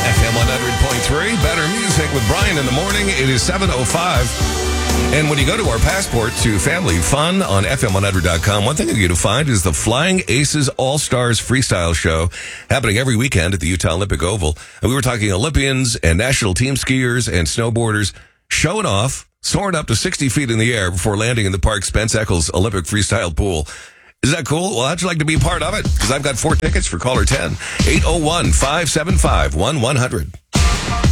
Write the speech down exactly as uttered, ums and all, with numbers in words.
F M one hundred point three, better music with Brian in the morning. It is seven oh five. And when you go to our passport to family fun on F M one hundred dot com, one thing you're going to find is the Flying Aces All-Stars Freestyle Show happening every weekend at the Utah Olympic Oval. And we were talking Olympians and national team skiers and snowboarders showing off, soaring up to sixty feet in the air before landing in the park's Spence Eccles Olympic Freestyle Pool. Is that cool? Well, how'd you like to be a part of it? Because I've got four tickets for caller ten. eight oh one, five seven five, one one hundred.